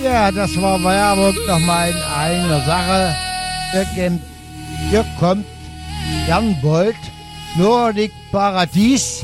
Ja, das war Werbung nochmal in eigener Sache. Hier kommt Jan Bolt, Nordic Paradies.